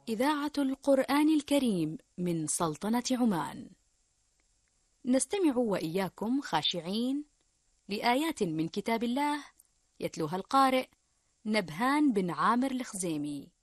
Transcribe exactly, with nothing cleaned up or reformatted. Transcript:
إذاعة القرآن الكريم من سلطنة عمان. نستمع وإياكم خاشعين لآيات من كتاب الله يتلوها القارئ نبهان بن عامر الخزيمي.